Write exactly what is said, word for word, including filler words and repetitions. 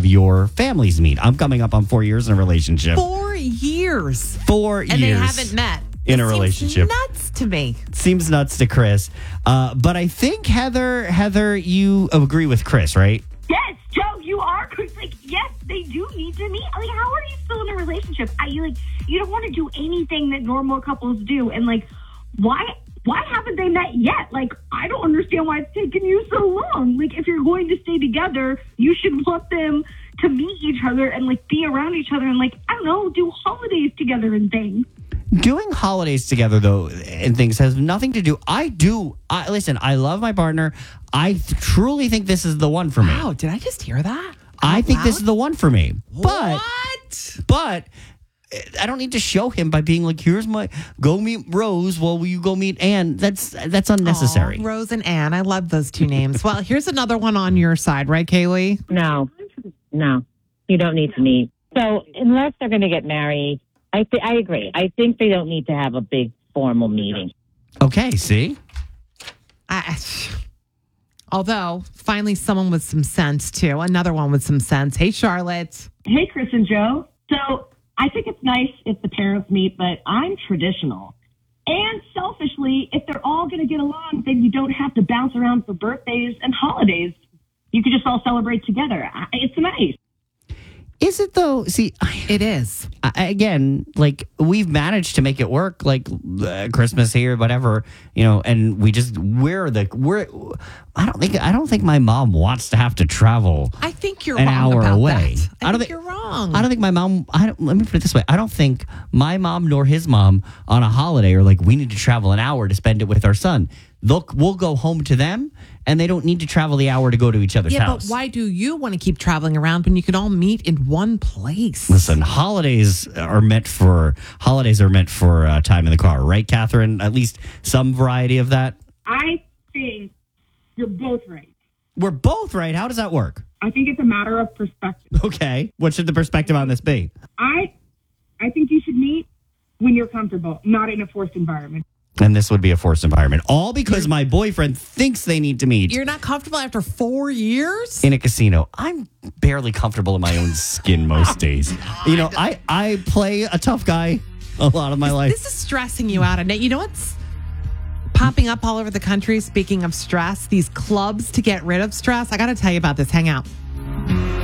have your families meet. I'm coming up on four years in a relationship. Four years. Four and years. And they haven't met. In it a relationship. Seems nuts to me. Seems nuts to Chris. Uh, but I think, Heather, Heather, you agree with Chris, right? Yes, Joe, you are. Like, yes, they do need to meet. Like, how are you still in a relationship? I like you don't want to do anything that normal couples do, and like, why? Why haven't they met yet? Like, I don't understand why it's taken you so long. Like, if you're going to stay together, you should want them to meet each other and like be around each other and like I don't know, do holidays together and things. Doing holidays together, though, and things has nothing to do. I do. I, listen, I love my partner. I th- truly think this is the one for me. Wow, did I just hear that? I Out think loud? this is the one for me. But, what? But I don't need to show him by being like, here's my, go meet Rose while will you go meet Anne. That's that's unnecessary. Aw, Rose and Anne. I love those two names. Well, here's another one on your side, right, Kaylee? No, no, you don't need to meet. So unless they're going to get married, I th- I agree. I think they don't need to have a big formal meeting. Okay, see? I, although, finally someone with some sense, too. Another one with some sense. Hey, Charlotte. Hey, Chris and Joe. So I think it's nice if the parents meet, but I'm traditional. And selfishly, if they're all going to get along, then you don't have to bounce around for birthdays and holidays. You could just all celebrate together. I- It's nice. Is it though? See, it is. I, again, like we've managed to make it work, like uh, Christmas here, whatever, you know, and we just we're the we're. I don't think I don't think my mom wants to have to travel. I think you're an wrong hour about away. that. I, I don't think think you're wrong. I don't think my mom. I don't. Let me put it this way. I don't think my mom nor his mom on a holiday are like we need to travel an hour to spend it with our son. They'll we'll go home to them, and they don't need to travel the hour to go to each other's yeah, house. but why do you want to keep traveling around when you can all meet in one place? Listen, holidays are meant for holidays are meant for uh, time in the car, right, Catherine? At least some variety of that. I think you're both right. We're both right. How does that work? I think it's a matter of perspective. Okay, what should the perspective on this be? I, I think you should meet when you're comfortable, not in a forced environment. And this would be a forced environment, all because my boyfriend thinks they need to meet. You're not comfortable after four years? In a casino. I'm barely comfortable in my own skin most days. You know, I, I play a tough guy a lot of my life. This is stressing you out. And you know what's popping up all over the country? Speaking of stress, these clubs to get rid of stress. I got to tell you about this. Hang out.